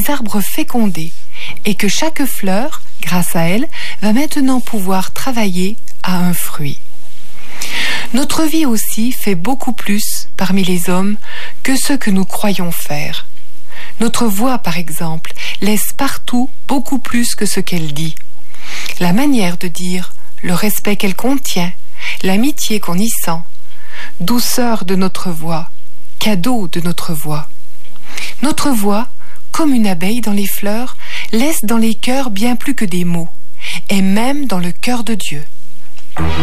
des arbres fécondés et que chaque fleur, grâce à elle, va maintenant pouvoir travailler à un fruit. Notre vie aussi fait beaucoup plus parmi les hommes que ce que nous croyons faire. Notre voix, par exemple, laisse partout beaucoup plus que ce qu'elle dit. La manière de dire, le respect qu'elle contient, l'amitié qu'on y sent, douceur de notre voix, cadeau de notre voix. Notre voix, comme une abeille dans les fleurs, laisse dans les cœurs bien plus que des mots, et même dans le cœur de Dieu.